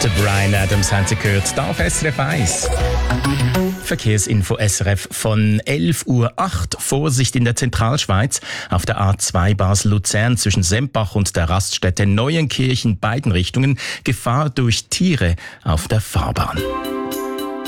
Der Bryan Adams haben Sie gehört, da auf SRF 1. Verkehrsinfo SRF von 11:08 Uhr. Vorsicht in der Zentralschweiz auf der A2 Basel-Luzern zwischen Sempach und der Raststätte Neuenkirchen, beiden Richtungen. Gefahr durch Tiere auf der Fahrbahn.